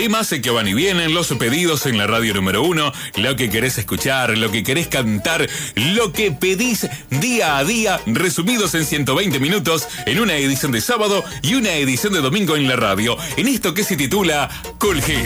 Temas que van y vienen, los pedidos en la radio número 1, lo que querés escuchar, lo que querés cantar, lo que pedís día a día, resumidos en 120 minutos, en una edición de sábado y una edición de domingo en la radio, en esto que se titula Cool Hits.